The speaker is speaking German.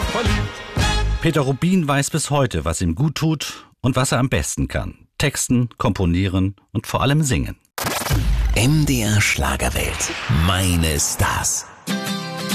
Peter Rubin weiß bis heute, was ihm gut tut und was er am besten kann. Texten, komponieren und vor allem singen. MDR Schlagerwelt. Meine Stars.